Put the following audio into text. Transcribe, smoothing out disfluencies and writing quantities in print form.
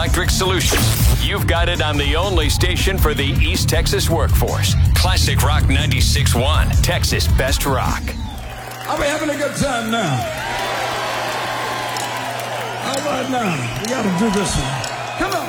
Electric Solutions. You've got it on the only station for the East Texas workforce. Classic Rock 96.1, Texas Best Rock. Are we having a good time now? All right, now, we got to do this one. Come on.